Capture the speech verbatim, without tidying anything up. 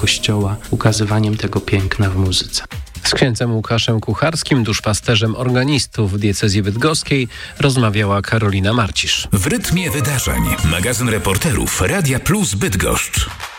Kościoła, ukazywaniem tego piękna w muzyce. Z księdzem Łukaszem Kucharskim, duszpasterzem organistów w diecezji bydgoskiej, rozmawiała Karolina Marcisz. W rytmie wydarzeń. Magazyn reporterów Radia Plus Bydgoszcz.